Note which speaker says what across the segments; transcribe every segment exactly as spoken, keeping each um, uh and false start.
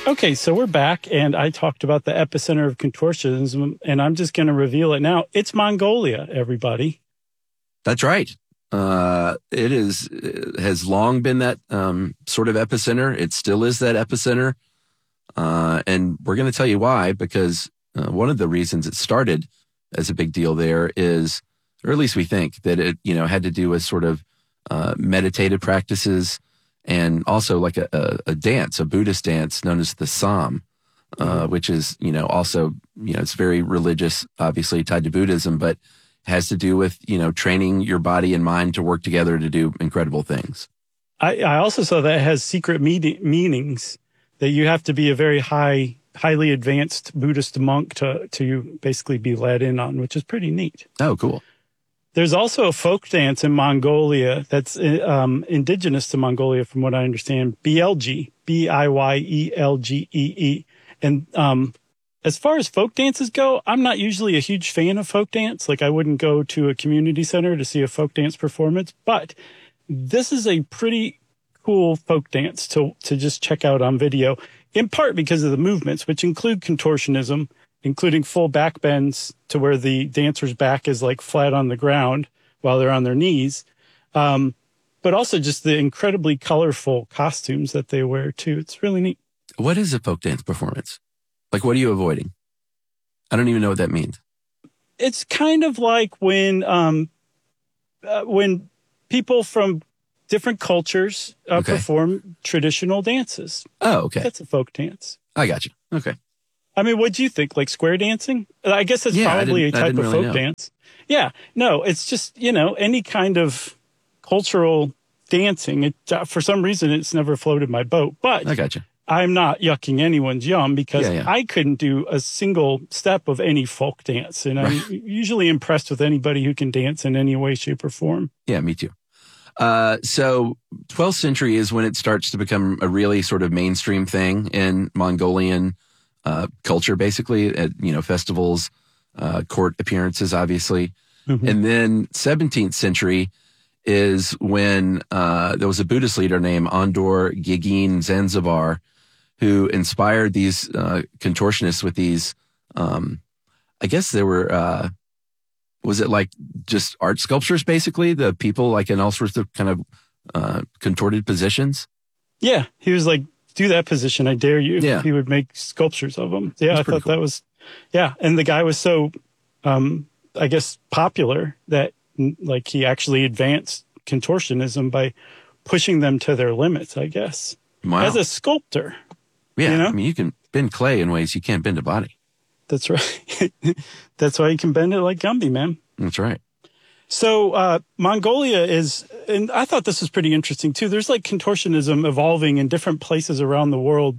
Speaker 1: Okay, so we're back, and I talked about the epicenter of contortionism, and I'm just going to reveal it now. It's Mongolia, everybody.
Speaker 2: That's right. Uh, it is it has long been that um, sort of epicenter. It still is that epicenter. Uh, and we're going to tell you why, because uh, one of the reasons it started as a big deal there is, or at least we think, that it, you know, had to do with sort of uh, meditative practices and also like a, a, a dance, a Buddhist dance known as the Sam, uh, mm-hmm. which is, you know, also, you know, it's very religious, obviously tied to Buddhism, but has to do with, you know, training your body and mind to work together to do incredible things.
Speaker 1: I, I also saw that it has secret meaning, meanings, that you have to be a very high, highly advanced Buddhist monk to, to basically be led in on, which is pretty neat.
Speaker 2: Oh, cool.
Speaker 1: There's also a folk dance in Mongolia that's um, indigenous to Mongolia, from what I understand, B L G, B I Y E L G E E. And um, as far as folk dances go, I'm not usually a huge fan of folk dance. Like, I wouldn't go to a community center to see a folk dance performance, but this is a pretty cool folk dance to, to just check out on video, in part because of the movements, which include contortionism, including full back bends to where the dancer's back is like flat on the ground while they're on their knees. Um, but also just the incredibly colorful costumes that they wear too. It's really neat.
Speaker 2: What is a folk dance performance? Like, what are you avoiding? I don't even know what that means.
Speaker 1: It's kind of like when, um, uh, when people from different cultures uh, okay. perform traditional dances.
Speaker 2: Oh, okay.
Speaker 1: That's a folk dance.
Speaker 2: I got you. Okay.
Speaker 1: I mean, what do you think? Like square dancing? I guess that's yeah, probably a type of really folk know. dance. Yeah. No, it's just, you know, any kind of cultural dancing. It, uh, for some reason, it's never floated my boat. But
Speaker 2: I got you.
Speaker 1: I'm not yucking anyone's yum because yeah, yeah. I couldn't do a single step of any folk dance. And I'm right. usually impressed with anybody who can dance in any way, shape, or form.
Speaker 2: Yeah, me too. Uh, so twelfth century is when it starts to become a really sort of mainstream thing in Mongolian Uh, culture, basically, at, you know, festivals, uh, court appearances, obviously. Mm-hmm. And then seventeenth century is when uh, there was a Buddhist leader named Andor Gyegin Zanzibar who inspired these uh, contortionists with these, um, I guess there were, uh, was it like just art sculptures, basically? The people like in all sorts of kind of uh, contorted positions?
Speaker 1: Yeah, he was like, do that position, I dare you.
Speaker 2: Yeah.
Speaker 1: He would make sculptures of them. Yeah,
Speaker 2: That's
Speaker 1: I thought
Speaker 2: cool.
Speaker 1: that was, yeah. And the guy was so, um, I guess, popular that like he actually advanced contortionism by pushing them to their limits, I guess.
Speaker 2: Wow.
Speaker 1: As a sculptor.
Speaker 2: Yeah,
Speaker 1: you know?
Speaker 2: I mean, you can bend clay in ways you can't bend a body.
Speaker 1: That's right. That's why you can bend it like Gumby, man.
Speaker 2: That's right.
Speaker 1: So uh, Mongolia is, and I thought this was pretty interesting too. There's like contortionism evolving in different places around the world,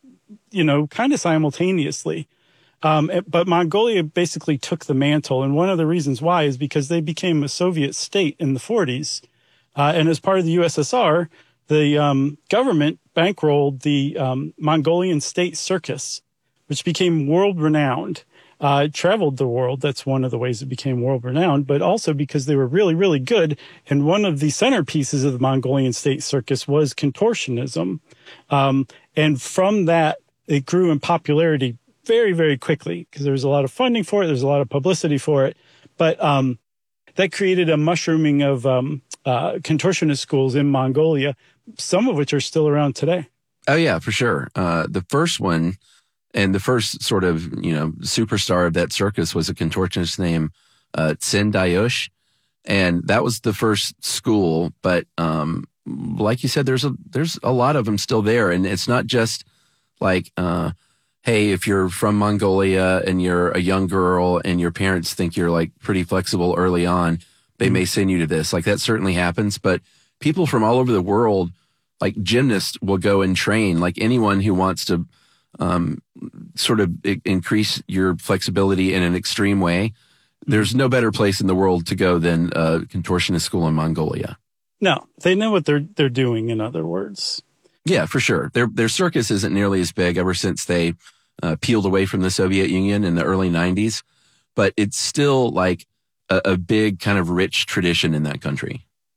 Speaker 1: you know, kind of simultaneously. Um, but Mongolia basically took the mantle. And one of the reasons why is because they became a Soviet state in the forties. Uh, and as part of the U S S R, the um, government bankrolled the um, Mongolian State Circus, which became world renowned. Uh, it traveled the world. That's one of the ways it became world renowned, but also because they were really, really good. And one of the centerpieces of the Mongolian State Circus was contortionism. Um, and from that, it grew in popularity very, very quickly because there was a lot of funding for it. There's a lot of publicity for it. But um, that created a mushrooming of um, uh, contortionist schools in Mongolia, some of which are still around today.
Speaker 2: Oh, yeah, for sure. Uh, the first one and the first sort of, you know, superstar of that circus was a contortionist named uh, Tsen Dayush. And that was the first school. But um, like you said, there's a there's a lot of them still there. And it's not just like, uh, hey, if you're from Mongolia and you're a young girl and your parents think you're like pretty flexible early on, they mm-hmm. may send you to this. Like that certainly happens. But people from all over the world, like gymnasts, will go and train. Like anyone who wants to um, sort of I- increase your flexibility in an extreme way, there's no better place in the world to go than a contortionist school in Mongolia.
Speaker 1: No, they know what they're they're doing, in other words.
Speaker 2: Yeah, for sure. Their their circus isn't nearly as big ever since they uh, peeled away from the Soviet Union in the early nineties, but it's still like a, a big kind of rich tradition in that country.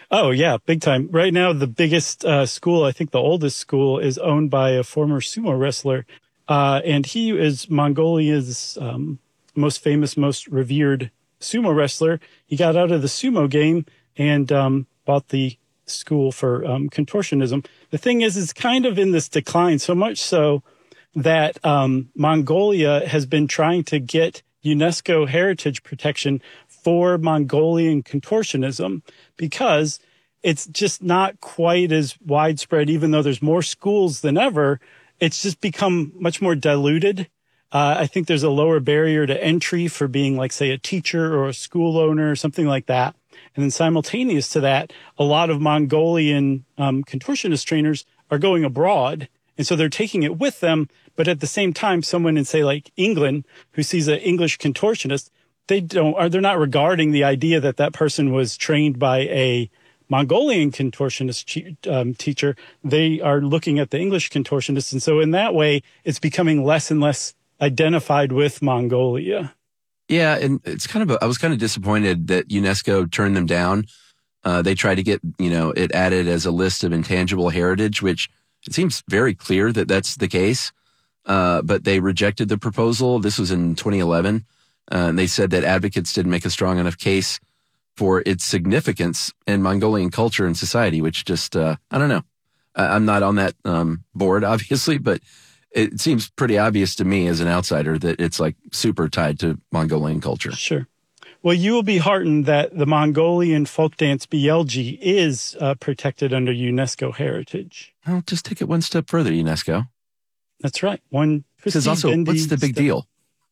Speaker 1: Oh, yeah, big time. Right now, the biggest uh, school, I think the oldest school, is owned by a former sumo wrestler. Uh, and he is Mongolia's um, most famous, most revered sumo wrestler. He got out of the sumo game and um, bought the school for um, contortionism. The thing is, it's kind of in this decline, so much so that um, Mongolia has been trying to get UNESCO heritage protection for Mongolian contortionism because it's just not quite as widespread, even though there's more schools than ever. It's just become much more diluted. Uh, I think there's a lower barrier to entry for being like, say, a teacher or a school owner or something like that. And then simultaneous to that, a lot of Mongolian um, contortionist trainers are going abroad. And so they're taking it with them. But at the same time, someone in, say, like England, who sees an English contortionist, they don't, or they're not regarding the idea that that person was trained by a Mongolian contortionist um, teacher. They are looking at the English contortionist. And so in that way, it's becoming less and less identified with Mongolia.
Speaker 2: Yeah, and it's kind of a, I was kind of disappointed that UNESCO turned them down. Uh, they tried to get, you know, it added as a list of intangible heritage, which it seems very clear that that's the case. Uh, but they rejected the proposal. This was in twenty eleven. Uh, and they said that advocates didn't make a strong enough case for its significance in Mongolian culture and society, which just, uh, I don't know. I, I'm not on that um, board, obviously, but it seems pretty obvious to me as an outsider that it's like super tied to Mongolian culture.
Speaker 1: Sure. Well, you will be heartened that the Mongolian folk dance Bielgi is uh, protected under UNESCO heritage.
Speaker 2: Well, just take it one step further, UNESCO.
Speaker 1: That's right. One.
Speaker 2: Because also, what's the big step. deal?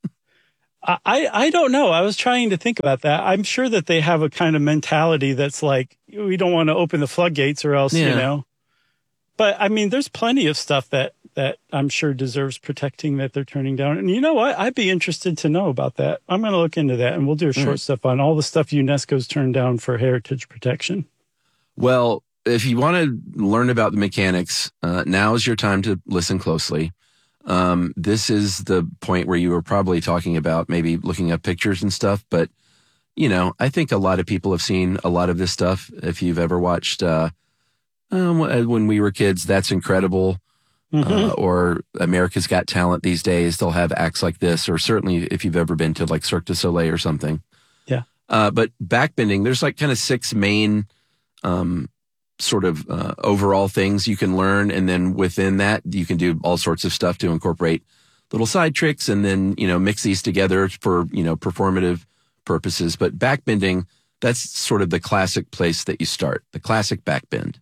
Speaker 1: I, I don't know. I was trying to think about that. I'm sure that they have a kind of mentality that's like, we don't want to open the floodgates or else, yeah. you know. But I mean, there's plenty of stuff that, that I'm sure deserves protecting that they're turning down. And you know what? I'd be interested to know about that. I'm going to look into that, and we'll do a short mm. stuff on all the stuff UNESCO's turned down for heritage protection.
Speaker 2: Well, if you want to learn about the mechanics, uh, now is your time to listen closely. Um, this is the point where you were probably talking about maybe looking up pictures and stuff. But, you know, I think a lot of people have seen a lot of this stuff. If you've ever watched uh, um, when we were kids, That's Incredible. Mm-hmm. Uh, or America's Got Talent these days, they'll have acts like this, or certainly if you've ever been to like Cirque du Soleil or something.
Speaker 1: Yeah.
Speaker 2: Uh, but backbending, there's like kind of six main um, sort of uh, overall things you can learn. And then within that, you can do all sorts of stuff to incorporate little side tricks and then, you know, mix these together for, you know, performative purposes. But backbending, that's sort of the classic place that you start, the classic backbend.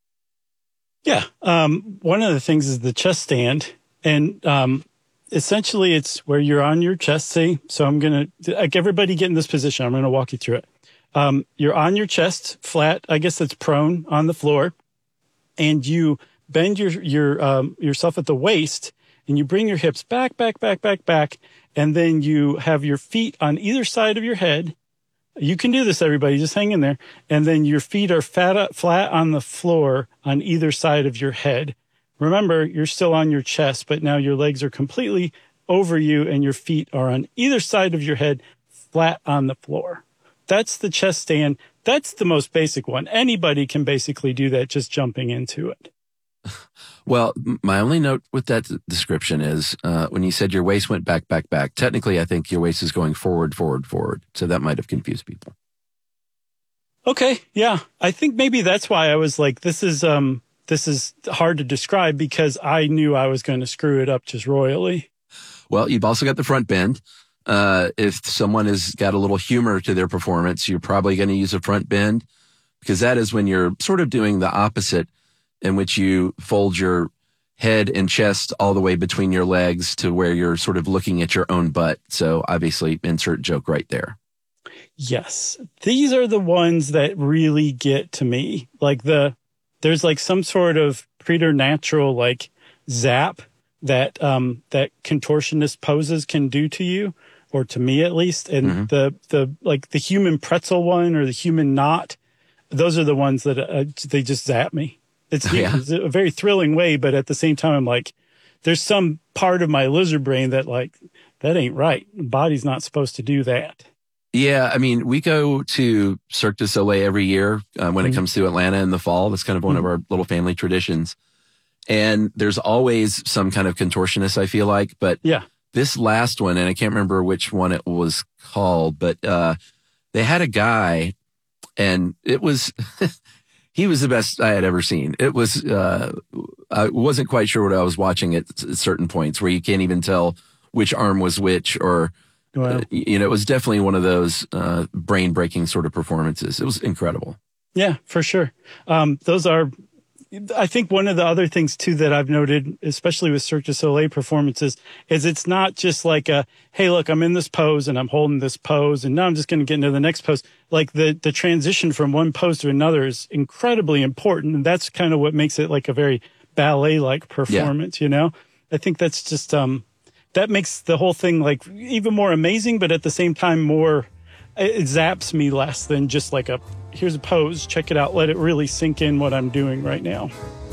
Speaker 1: Yeah. Um, one of the things is the chest stand. And um, essentially it's where you're on your chest. Say, so I'm going to, like, everybody get in this position. I'm going to walk you through it. Um, you're on your chest, flat. I guess that's prone on the floor. And you bend your, your, um, yourself at the waist and you bring your hips back, back, back, back, back. And then you have your feet on either side of your head. You can do this, everybody. Just hang in there. And then your feet are fat, flat on the floor on either side of your head. Remember, you're still on your chest, but now your legs are completely over you and your feet are on either side of your head, flat on the floor. That's the chest stand. That's the most basic one. Anybody can basically do that just jumping into it.
Speaker 2: Well, my only note with that description is uh, when you said your waist went back, back, back, technically I think your waist is going forward, forward, forward. So that might have confused people.
Speaker 1: Okay. Yeah. I think maybe that's why I was like, this is, um, this is hard to describe because I knew I was going to screw it up just royally.
Speaker 2: Well, you've also got the front bend. Uh, if someone has got a little humor to their performance, you're probably going to use a front bend because that is when you're sort of doing the opposite, in which you fold your head and chest all the way between your legs to where you're sort of looking at your own butt. So obviously insert joke right there.
Speaker 1: Yes. These are the ones that really get to me. Like the, there's like some sort of preternatural like zap that, um, that contortionist poses can do to you, or to me at least. And mm-hmm. the, the, like the human pretzel one or the human knot, those are the ones that uh, they just zap me. It's, oh, yeah. it's a very thrilling way, but at the same time, I'm like, there's some part of my lizard brain that like, that ain't right. The body's not supposed to do that.
Speaker 2: Yeah, I mean, we go to Cirque du Soleil every year uh, when mm-hmm. it comes to Atlanta in the fall. That's kind of one mm-hmm. of our little family traditions. And there's always some kind of contortionist, I feel like. But
Speaker 1: yeah.
Speaker 2: this last one, and I can't remember which one it was called, but uh, they had a guy, and it was, he was the best I had ever seen. It was, uh, I wasn't quite sure what I was watching at certain points where you can't even tell which arm was which, or, wow. uh, you know, it was definitely one of those uh, brain-breaking sort of performances. It was incredible.
Speaker 1: Yeah, for sure. Um, those are, I think one of the other things too that I've noted, especially with Cirque du Soleil performances, is it's not just like a, hey, look, I'm in this pose and I'm holding this pose and now I'm just going to get into the next pose. Like the, the transition from one pose to another is incredibly important. And that's kind of what makes it like a very ballet-like performance, yeah. you know? I think that's just, um, that makes the whole thing like even more amazing, but at the same time more, it zaps me less than just like a, here's a pose, check it out, let it really sink in what I'm doing right now.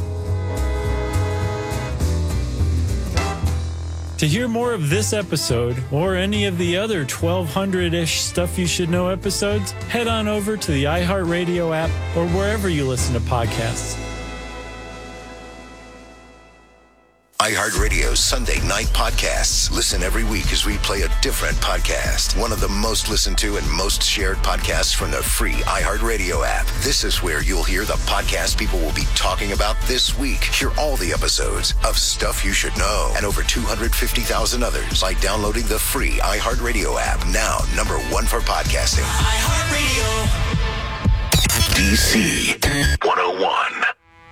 Speaker 3: To hear more of this episode or any of the other twelve hundred-ish Stuff You Should Know episodes, head on over to the iHeartRadio app or wherever you listen to podcasts.
Speaker 4: iHeartRadio's Sunday Night Podcasts. Listen every week as we play a different podcast. One of the most listened to and most shared podcasts from the free iHeartRadio app. This is where you'll hear the podcast people will be talking about this week. Hear all the episodes of Stuff You Should Know and over two hundred fifty thousand others by downloading the free iHeartRadio app. Now, number one for podcasting. iHeartRadio. D C one oh one.